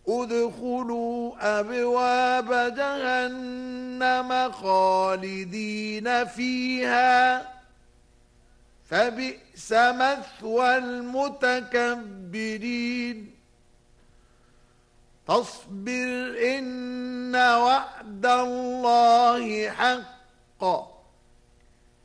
ادخلوا أبواب جهنم خالدين فيها فبئس مثوى المتكبرين فاصبر إن وعد الله حق